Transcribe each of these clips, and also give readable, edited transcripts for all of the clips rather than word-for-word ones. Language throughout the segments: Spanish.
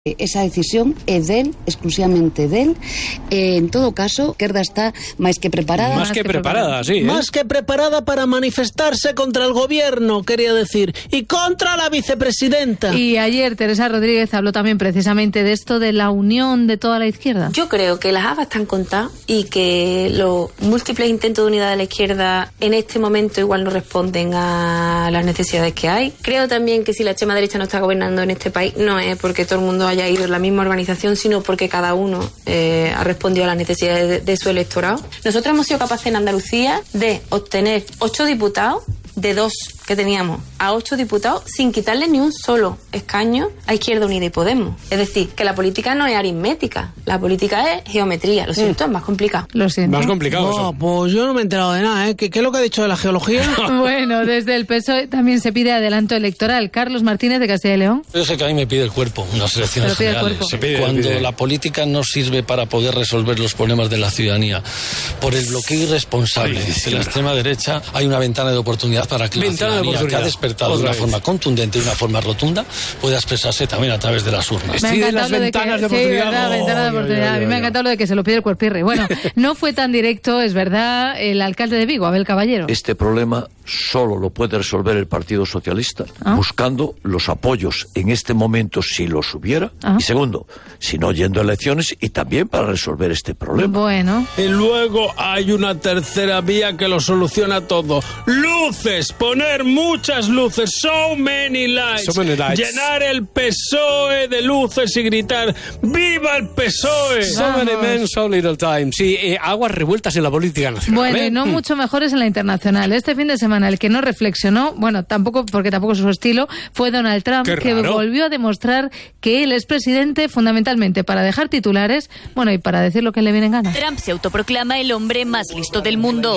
Esa decisión é del, exclusivamente del. En todo caso, a izquierda está máis que preparada. Más que preparada, sí. Más que preparada para manifestarse contra el gobierno, quería decir, y contra la vicepresidenta. Y ayer Teresa Rodríguez habló también precisamente de esto de la unión de toda la izquierda. Yo creo que las habas están contadas y que los múltiples intentos de unidad de la izquierda en este momento igual no responden a las necesidades que hay. Creo también que si la extrema derecha no está gobernando en este país, no es porque todo el mundo haya ido en la misma organización, sino porque cada uno ha respondido a las necesidades de su electorado. Nosotros hemos sido capaces en Andalucía de obtener 8 diputados de 2 que teníamos a 8 diputados sin quitarle ni un solo escaño a Izquierda Unida y Podemos. Es decir, que la política no es aritmética, la política es geometría. Lo siento, es más complicado. Lo siento. Más complicado No, eso. pues yo no me he enterado de nada, ¿eh? ¿Qué es lo que ha dicho de la geología? Bueno, desde el PSOE también se pide adelanto electoral. Carlos Martínez de Castilla y León. Yo sé que a mí me pide el cuerpo en las elecciones Pero pide el generales. cuerpo. Cuando la política no sirve para poder resolver los problemas de la ciudadanía, por el bloqueo irresponsable de la extrema derecha, hay una ventana de oportunidad para que la ciudadanía, que ha despertado de una forma contundente y una forma rotunda, pueda expresarse también a través de las urnas. Sí, de las ventanas de oportunidad. Sí, verdad, ventana de oportunidad. A mí me ha encantado lo de que se lo pide el cuerpirri. Bueno, no fue tan directo, es verdad, el alcalde de Vigo, Abel Caballero. Este problema solo lo puede resolver el Partido Socialista, buscando los apoyos en este momento si los hubiera, y segundo, si no yendo a elecciones, y también para resolver este problema. Bueno. Y luego hay una tercera vía que lo soluciona todo. Luces, poner muchas luces, so many lights. So many lights. Llenar el PSOE de luces y gritar ¡viva el PSOE! So many men, so little time. Sí, aguas revueltas en la política nacional. Bueno, y no mucho mejores en la internacional. Este fin de semana el que no reflexionó, bueno, tampoco, porque tampoco es su estilo, fue Donald Trump, que volvió a demostrar que él es presidente fundamentalmente para dejar titulares, bueno, y para decir lo que le viene en gana. Trump se autoproclama el hombre más listo del mundo.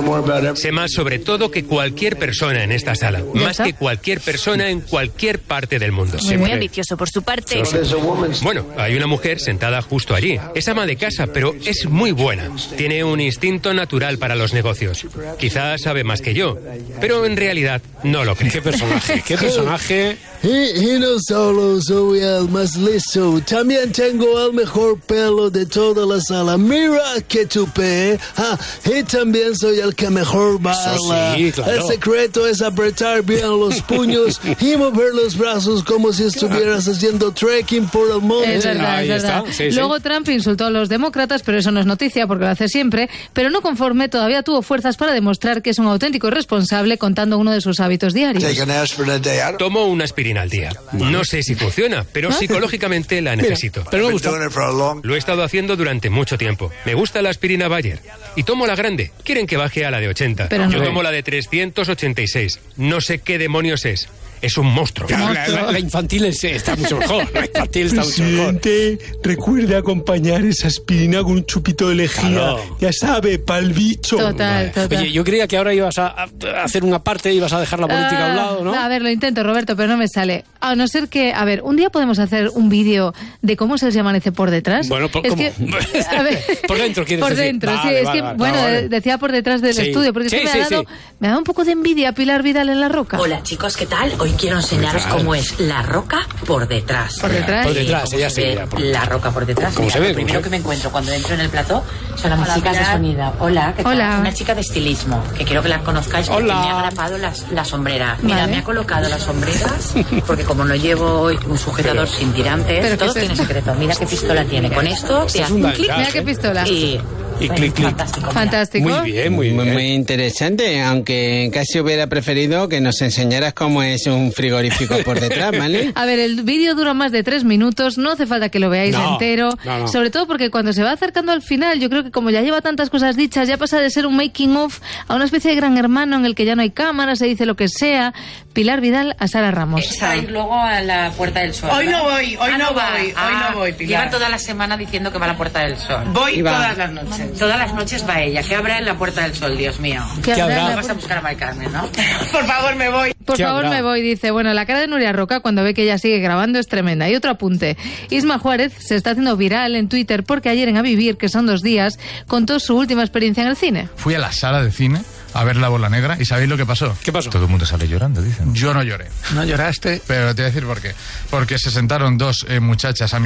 Sé más sobre todo que cualquier persona en esta sala, más que cualquier persona en cualquier parte del mundo. Muy ambicioso por su parte. Bueno, hay una mujer sentada justo allí. Es ama de casa, pero es muy buena. Tiene un instinto natural para los negocios. Quizás sabe más que yo, pero en realidad no lo creo. ¿Qué personaje? ¿Qué personaje? Y no solo soy el más listo, también tengo el mejor pelo de toda la sala. Mira que tupé. Y también soy el que mejor baila. Sí, claro. El secreto es apretar bien los puños y mover los brazos como si estuvieras haciendo trekking por el monte. Es verdad, Ahí es verdad. está. Sí, Luego Trump insultó a los demócratas, pero eso no es noticia porque lo hace siempre. Pero no conforme, todavía tuvo fuerzas para demostrar que es un auténtico irresponsable contando uno de sus hábitos diarios. Tomo una aspirina al día. No sé si funciona, pero psicológicamente la necesito. Pero me gusta. Lo he estado haciendo durante mucho tiempo. Me gusta la aspirina Bayer. Y tomo la grande. Quieren que baje a la de 80. Pero Yo no. tomo la de 386. No sé qué demonios es. Es un monstruo. La infantil está mucho mejor. La infantil está mucho mejor. Recuerde acompañar esa aspirina con un chupito de lejía. Claro. Ya sabe, pa'l bicho. Total. Oye, yo creía que ahora ibas a hacer una parte, ibas a dejar la política a un lado, ¿no? A ver, lo intento, Roberto, pero no me sale. A no ser que, a ver, un día podemos hacer un vídeo de cómo se les amanece por detrás. Bueno, es ¿cómo? que, a ver, Por dentro, ¿quieres por decir? dentro, Vale, sí. Es vale, que, vale, bueno, vale. decía por detrás del Sí. estudio, porque es que Sí, me ha dado un poco de envidia Pilar Vidal en La Roca. Hola chicos, ¿qué tal? Hoy quiero enseñaros cómo es La Roca por detrás. Por detrás. Por detrás, ¿Cómo ella se sí. ve ya, por- La Roca por detrás. ¿Cómo se ve? Lo primero que me encuentro cuando entro en el plató son las chicas de sonido. Hola, ¿qué tal? Hola. Una chica de estilismo, que quiero que la conozcáis porque Hola. me ha grapado la sombrera. Mira, Vale. me ha colocado las sombreras porque como no llevo hoy un sujetador sin tirantes, ¿Pero todo qué es tiene eso? secreto. Mira qué pistola tiene. Con esto te es hace un un clic Dalgas, Mira qué pistola. Y clic, clic. Fantástico. Fantástico. Muy bien, muy bien. Muy interesante, aunque casi hubiera preferido que nos enseñaras cómo es un frigorífico por detrás, ¿vale? A ver, el vídeo dura más de 3 minutos, no hace falta que lo veáis No, entero, no. sobre todo porque cuando se va acercando al final, yo creo que como ya lleva tantas cosas dichas, ya pasa de ser un making of a una especie de Gran Hermano en el que ya no hay cámara, se dice lo que sea. Pilar Vidal a Sara Ramos. A ir luego a la Puerta del Sol. Hoy ¿verdad? no voy, hoy no voy, Pilar. Lleva toda la semana diciendo que va a la Puerta del Sol. Voy todas las noches. Todas las noches va ella. ¿Qué habrá en la Puerta del Sol, Dios mío? ¿Qué habrá? No vas a buscar a Mari Carmen, ¿no? Por favor, me voy. Por ¿Qué favor, habrá? me voy, dice. Bueno, la cara de Nuria Roca cuando ve que ella sigue grabando es tremenda. Y otro apunte. Isma Juárez se está haciendo viral en Twitter porque ayer en A Vivir, que son 2 días, contó su última experiencia en el cine. Fui a la sala de cine a ver la bola negra. ¿Y sabéis lo que pasó? ¿Qué pasó? Todo el mundo sale llorando, dicen. Yo no lloré. ¿No lloraste? Pero te voy a decir por qué. Porque se sentaron dos muchachas